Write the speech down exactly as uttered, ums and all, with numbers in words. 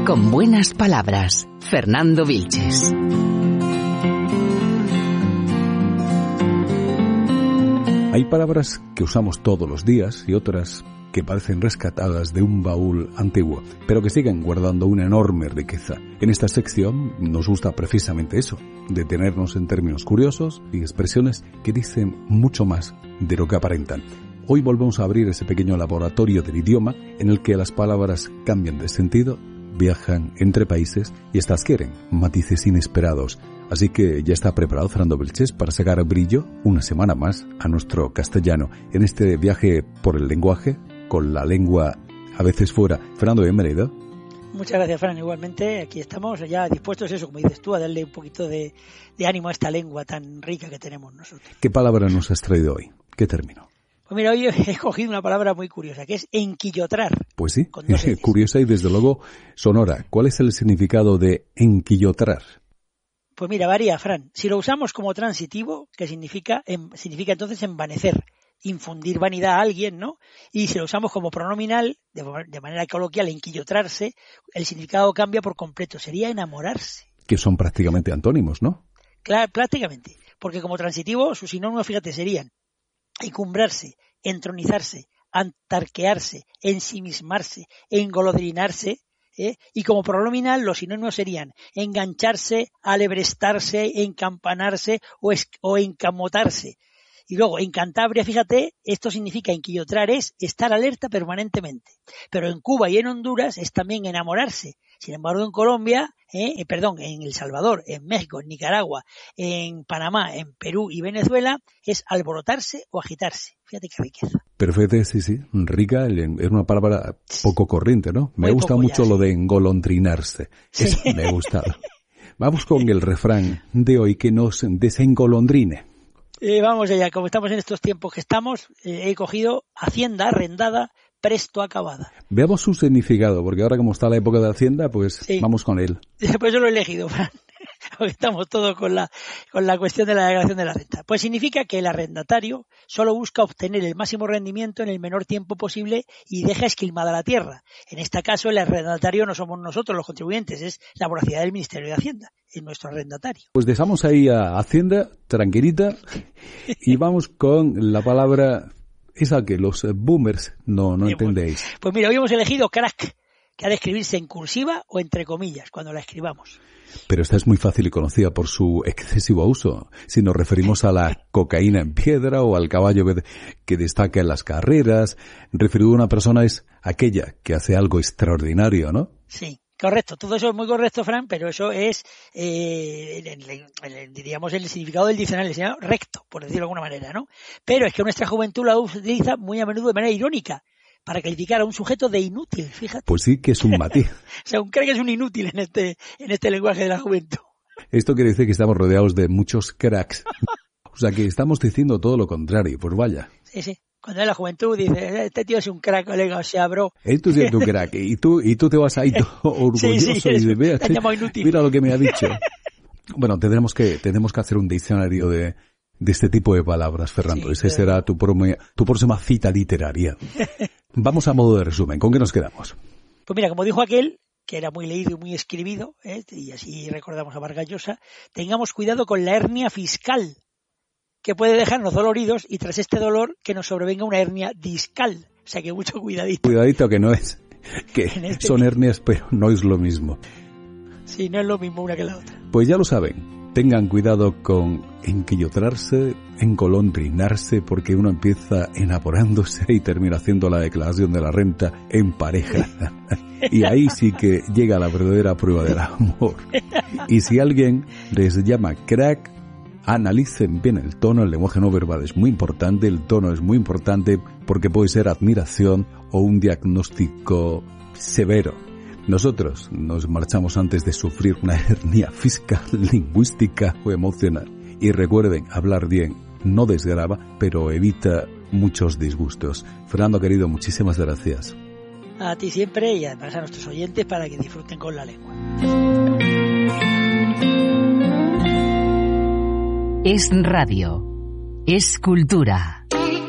Con buenas palabras, Fernando Vilches. Hay palabras que usamos todos los días y otras que parecen rescatadas de un baúl antiguo, pero que siguen guardando una enorme riqueza. En esta sección nos gusta precisamente eso, detenernos en términos curiosos y expresiones que dicen mucho más de lo que aparentan. Hoy volvemos a abrir ese pequeño laboratorio del idioma en el que las palabras cambian de sentido, viajan entre países y estas quieren matices inesperados. Así que ya está preparado Fernando Vilches para sacar brillo una semana más a nuestro castellano en este viaje por el lenguaje, con la lengua a veces fuera. Fernando, bienvenido. Muchas gracias, Fran. Igualmente, aquí estamos ya dispuestos, eso, como dices tú, a darle un poquito de, de ánimo a esta lengua tan rica que tenemos nosotros. ¿Qué palabra nos has traído hoy? ¿Qué término? Pues mira, hoy he cogido una palabra muy curiosa, que es enquillotrar. Pues sí, curiosa y desde luego sonora. ¿Cuál es el significado de enquillotrar? Pues mira, varía, Fran. Si lo usamos como transitivo, que significa, em, significa entonces envanecer, infundir vanidad a alguien, ¿no? Y si lo usamos como pronominal, de, de manera coloquial, enquillotrarse, el significado cambia por completo. Sería enamorarse. Que son prácticamente antónimos, ¿no? Claro, prácticamente. Porque como transitivo, sus sinónimos, fíjate, serían encumbrarse, entronizarse, antarquearse, ensimismarse, engolodrinarse, ¿eh? Y como pronominal los sinónimos serían engancharse, alebrestarse, encampanarse o, es, o encamotarse. Y luego, en Cantabria, fíjate, esto significa enquillotrar es estar alerta permanentemente. Pero en Cuba y en Honduras es también enamorarse. Sin embargo, en Colombia, eh, eh, perdón, en El Salvador, en México, en Nicaragua, en Panamá, en Perú y Venezuela, es alborotarse o agitarse. Fíjate qué riqueza. Perfecto, sí, sí. Rica es una palabra poco corriente, ¿no? Me Muy gusta poco mucho ya, lo sí. de engolondrinarse. Sí. Eso me ha gustado. Vamos con el refrán de hoy que nos desengolondrine. Eh, vamos allá, como estamos en estos tiempos que estamos, eh, he cogido Hacienda arrendada, presto acabada. Veamos su significado, porque ahora como está la época de Hacienda, pues Sí. vamos con él. Pues yo lo he elegido, Fran, porque estamos todos con la, con la cuestión de la declaración de la renta. Pues significa que el arrendatario solo busca obtener el máximo rendimiento en el menor tiempo posible y deja esquilmada la tierra. En este caso, el arrendatario no somos nosotros los contribuyentes, es la voracidad del Ministerio de Hacienda, es nuestro arrendatario. Pues dejamos ahí a Hacienda, tranquilita, y vamos con la palabra esa que los boomers no, no entendéis. Pues mira, hoy hemos elegido crack, que ha de escribirse en cursiva o entre comillas, cuando la escribamos. Pero esta es muy fácil y conocida por su excesivo uso. Si nos referimos a la cocaína en piedra o al caballo que destaca en las carreras, referido a una persona es aquella que hace algo extraordinario, ¿no? Sí. Correcto, todo eso es muy correcto, Fran, pero eso es, eh, en, en, en, diríamos, el significado del diccionario, se llama recto, por decirlo de alguna manera, ¿no? Pero es que nuestra juventud la utiliza muy a menudo de manera irónica, para calificar a un sujeto de inútil, fíjate. Pues sí que es un matiz. O sea, un crack es un inútil en este, en este lenguaje de la juventud. Esto quiere decir que estamos rodeados de muchos cracks. O sea, que estamos diciendo todo lo contrario, pues vaya. Sí, sí. Cuando es la juventud dice, este tío es un crack, colega, o sea, bro. Esto es tu crack, y tú, y tú te vas ahí todo orgulloso sí, sí, y dices, mira, mira lo que me ha dicho. Bueno, tendremos que, tenemos que hacer un diccionario de, de este tipo de palabras, Fernando. Sí, Ese pero... será tu, promo, tu próxima cita literaria. Vamos a modo de resumen, ¿con qué nos quedamos? Pues mira, como dijo aquel, que era muy leído y muy escribido, ¿eh? Y así recordamos a Vargas Llosa, tengamos cuidado con la hernia fiscal, que puede dejarnos doloridos y tras este dolor que nos sobrevenga una hernia discal. O sea que mucho cuidadito. Cuidadito que no es, que este son hernias, pero no es lo mismo. Sí, no es lo mismo una que la otra. Pues ya lo saben, tengan cuidado con enquillotrarse, engolondrinarse, porque uno empieza enamorándose y termina haciendo la declaración de la renta en pareja. Y ahí sí que llega la verdadera prueba del amor. Y si alguien les llama crack, analicen bien el tono, el lenguaje no verbal es muy importante, el tono es muy importante porque puede ser admiración o un diagnóstico severo. Nosotros nos marchamos antes de sufrir una hernia fiscal, lingüística o emocional. Y recuerden, hablar bien no desgrava, pero evita muchos disgustos. Fernando, querido, muchísimas gracias. A ti siempre y además a nuestros oyentes para que disfruten con la lengua. Es radio. Es cultura.